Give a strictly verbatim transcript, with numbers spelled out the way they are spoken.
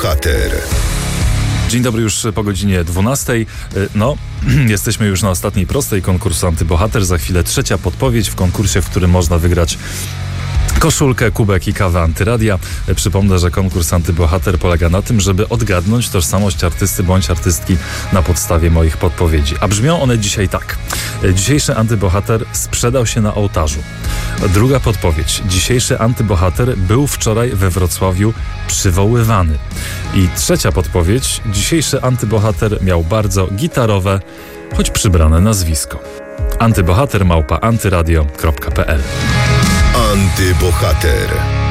Antybohater. Dzień dobry, już po godzinie dwunastej. No, jesteśmy już na ostatniej prostej konkursu Antybohater. Za chwilę trzecia podpowiedź w konkursie, w którym można wygrać koszulkę, kubek i kawę Antyradia. Przypomnę, że konkurs Antybohater polega na tym, żeby odgadnąć tożsamość artysty bądź artystki na podstawie moich podpowiedzi. A brzmią one dzisiaj tak. Dzisiejszy Antybohater sprzedał się na ołtarzu. Druga podpowiedź. Dzisiejszy Antybohater był wczoraj we Wrocławiu przywoływany. I trzecia podpowiedź. Dzisiejszy Antybohater miał bardzo gitarowe, choć przybrane nazwisko. Antybohater małpa antyradio kropka pe el. Antybohater.